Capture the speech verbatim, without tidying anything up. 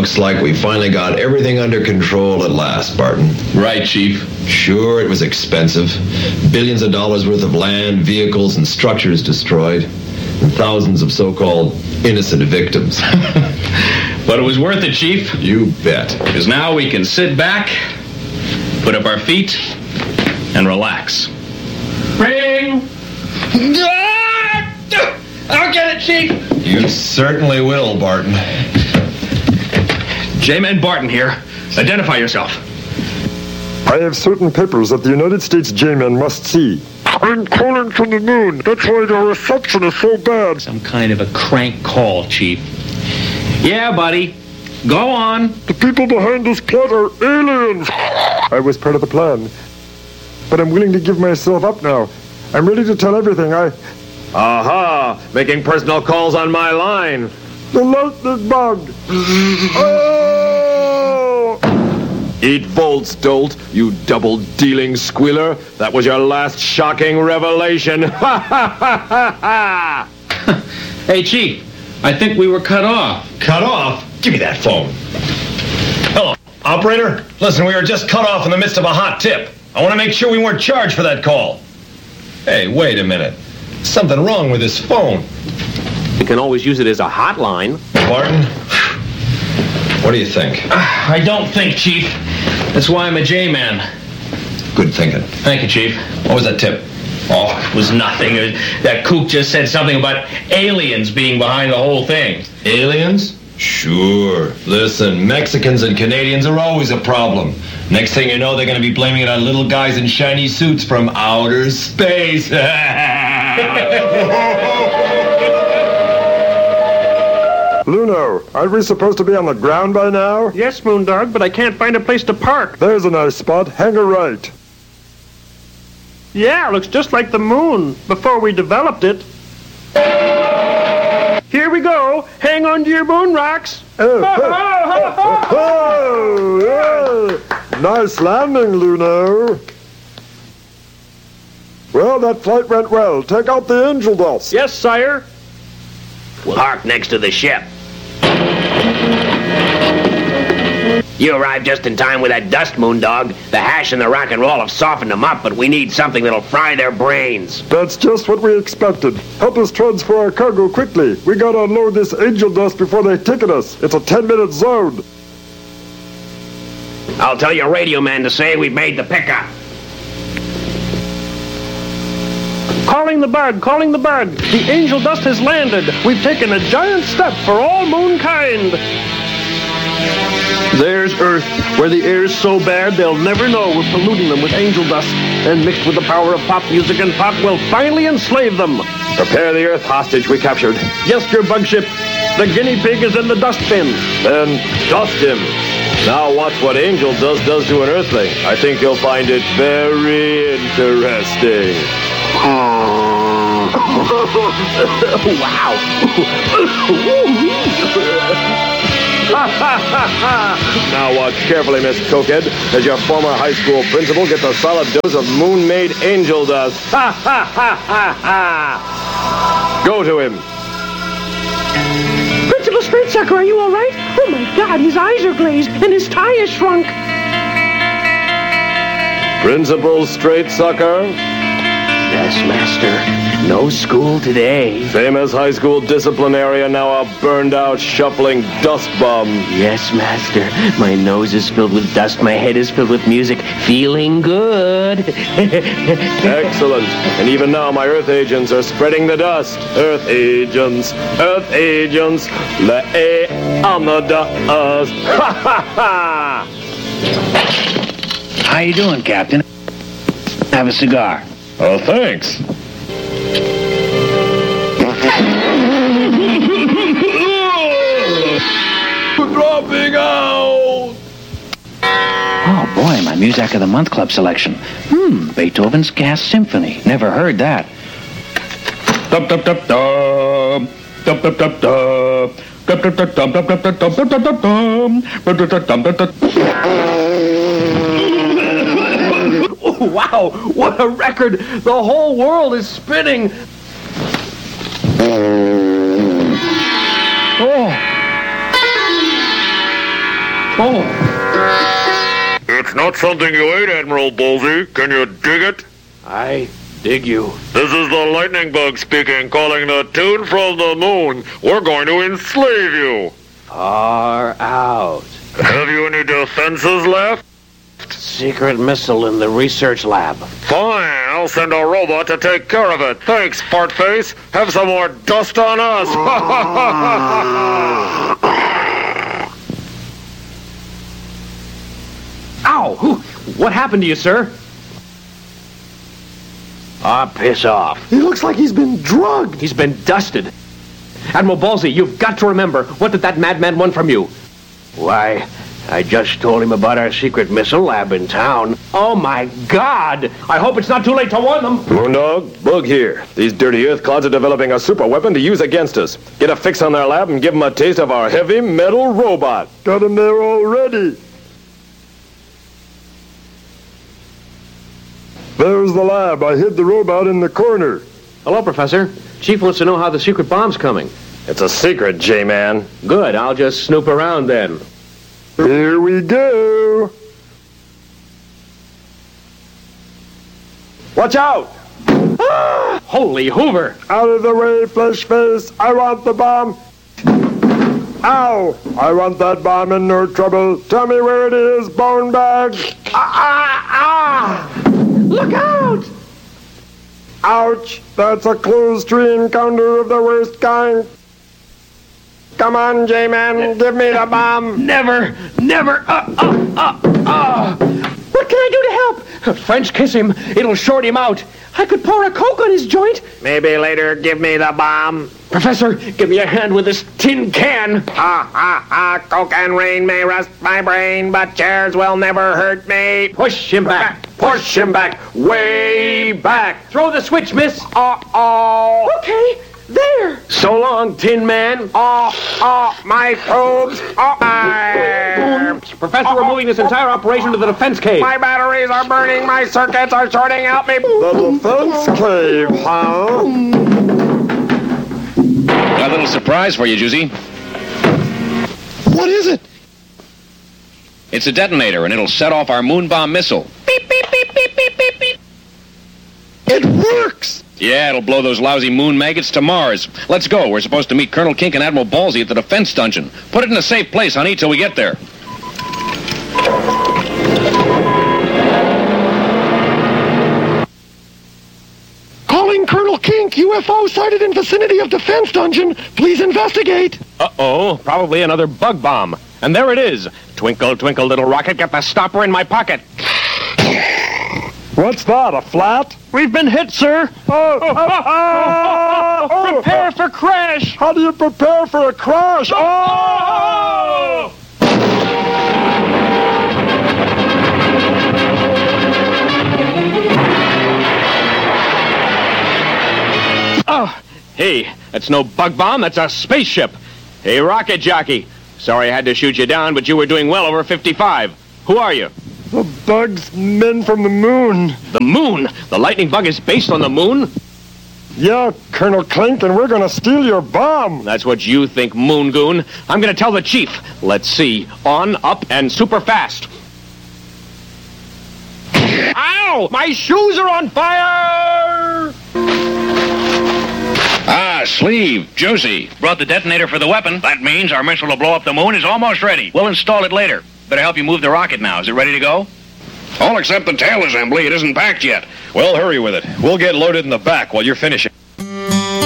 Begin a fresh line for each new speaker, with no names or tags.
Looks like we finally got everything under control at last, Barton.
Right, Chief.
Sure, it was expensive. Billions of dollars worth of land, vehicles, and structures destroyed. And thousands of so-called innocent victims.
But it was worth it, Chief.
You bet.
Because now we can sit back, put up our feet, and relax. Ring! I'll get it, Chief!
You certainly will, Barton.
J-Man Barton here. Identify yourself.
I have certain papers that the United States J-Man must see. I'm calling from the moon. That's why the reception is so bad.
Some kind of a crank call, Chief. Yeah, buddy. Go on.
The people behind this plot are aliens. I was part of the plan. But I'm willing to give myself up now. I'm ready to tell everything. I...
Aha! Making personal calls on my line.
The lightning bug. Oh!
Eat bolts, dolt, you double-dealing squealer. That was your last shocking revelation. Ha ha ha ha ha!
Hey, Chief. I think we were cut off.
Cut off? Give me that phone. Hello, operator. Listen, we were just cut off in the midst of a hot tip. I want to make sure we weren't charged for that call. Hey, wait a minute. Something wrong with this phone.
You can always use it as a hotline.
Barton, what do you think?
I don't think, Chief. That's why I'm a J-Man.
Good thinking.
Thank you, Chief.
What was that tip?
Oh, it was nothing. That kook just said something about aliens being behind the whole thing.
Aliens? Sure. Listen, Mexicans and Canadians are always a problem. Next thing you know, they're going to be blaming it on little guys in shiny suits from outer space.
Luno, aren't we supposed to be on the ground by now?
Yes, Moondog, but I can't find a place to park.
There's a nice spot. Hang a right.
Yeah, looks just like the moon before we developed it. Here we go. Hang on to your moon rocks.
Oh, oh, oh, oh, nice landing, Luno. Well, that flight went well. Take out the angel dust.
Yes, sire.
We'll park next to the ship. You arrived just in time with that dust, Moondog. The hash and the rock and roll have softened them up, but we need something that'll fry their brains.
That's just what we expected. Help us transfer our cargo quickly. We gotta unload this angel dust before they ticket us. It's a ten-minute zone.
I'll tell your radio man to say we've made the pickup.
Calling the bug, calling the bug. The angel dust has landed. We've taken a giant step for all moonkind. There's Earth, where the air's so bad they'll never know we're polluting them with angel dust. And mixed with the power of pop music and pop, we'll finally enslave them.
Prepare the Earth hostage we captured.
Yes, your bug ship. The guinea pig is in the dust bin.
Then dust him. Now watch what angel dust does to an Earthling. I think you'll find it very interesting.
Wow.
Now watch carefully, Miss Cokehead, as your former high school principal gets a solid dose of moon-made angel dust. Ha ha ha ha ha! Go to him.
Principal Straightsucker, are you all right? Oh my God, his eyes are glazed and his tie is shrunk.
Principal Straightsucker?
Yes, Master. No school today.
Famous high school disciplinarian, now a burned-out, shuffling dust bum.
Yes, Master. My nose is filled with dust. My head is filled with music. Feeling good.
Excellent. And even now, my Earth agents are spreading the dust. Earth agents. Earth agents. Lay on the dust. Ha, ha, ha!
How you doing, Captain? Have a cigar.
Oh, thanks. Dropping out!
Oh, boy, my Music of the Month Club selection. Hmm, Beethoven's Gas Symphony. Never heard that. Dub, dub, dub, dub. Dub, dub, dub, dub. Dub, dub, dub, dub, dub, dub, dub, dub, dub, dub, dub, dub, dub, dub.
Oh, wow, what a record! The whole world is spinning.
Oh.
Oh.
It's not something you ate, Admiral Bolsey. Can you dig it?
I dig you.
This is the lightning bug speaking, calling the tune from the moon. We're going to enslave you.
Far out.
Have you any defenses left?
Secret missile in the research lab.
Fine, I'll send a robot to take care of it. Thanks, fartface. Have some more dust on us.
Ow! Who, what happened to you, sir?
Ah, piss off.
He looks like he's been drugged.
He's been dusted. Admiral Balsey, you've got to remember, what did that madman want from you?
Why, I just told him about our secret missile lab in town.
Oh, my God! I hope it's not too late to warn them.
Moondog, Bug here. These dirty earth clouds are developing a super weapon to use against us. Get a fix on their lab and give them a taste of our heavy metal robot.
Got him there already. There's the lab. I hid the robot in the corner.
Hello, Professor. Chief wants to know how the secret bomb's coming.
It's a secret, J-Man.
Good, I'll just snoop around then.
Here we go. Watch out!
Holy Hoover!
Out of the way, flesh face. I want the bomb. Ow! I want that bomb in no trouble. Tell me where it is, bone bag. Ah, ah, ah! Look out! Ouch! That's a closed tree encounter of the worst kind. Come on, J-Man, give me the bomb.
Never, never, uh, uh, uh, uh.
What can I do to help?
French kiss him. It'll short him out.
I could pour a Coke on his joint.
Maybe later, give me the bomb.
Professor, give me a hand with this tin can.
Ha, ha, ha. Coke and rain may rust my brain, but chairs will never hurt me.
Push him back.
Push him back. Way back.
Throw the switch, miss.
Uh-oh.
Okay, there.
So long, Tin Man. Oh, oh, my probes. Oh, my...
Professor, we're moving this entire operation to the defense cave.
My batteries are burning. My circuits are shorting out me.
The defense cave, huh?
Got a little surprise for you, Juicy.
What is it?
It's a detonator, and it'll set off our moon bomb missile. Beep, beep, beep, beep, beep, beep, beep.
It works!
Yeah, it'll blow those lousy moon maggots to Mars. Let's go. We're supposed to meet Colonel Kink and Admiral Balsey at the defense dungeon. Put it in a safe place, honey, till we get there.
Calling Colonel Kink. U F O sighted in vicinity of defense dungeon. Please investigate.
Uh-oh, probably another bug bomb. And there it is. Twinkle, twinkle, little rocket, get the stopper in my pocket.
What's that, a flat?
We've been hit, sir.
Oh, oh, oh, oh, oh.
Prepare for crash.
How do you prepare for a crash? Oh!
Oh, hey, that's no bug bomb, that's a spaceship. Hey, rocket jockey. Sorry I had to shoot you down, but you were doing well over fifty-five. Who are you?
The bugs, men from the moon.
The moon? The lightning bug is based on the moon?
Yeah, Colonel Kink, and we're gonna steal your bomb.
That's what you think, Moon Goon. I'm gonna tell the chief. Let's see. On, up, and super fast. Ow! My shoes are on fire!
Ah, Sleeve, Josie. Brought the detonator for the weapon. That means our missile to blow up the moon is almost ready. We'll install it later. Better help you move the rocket now. Is it ready to go?
All except the tail assembly. It isn't packed yet. Well, hurry with it. We'll get loaded in the back while you're finishing.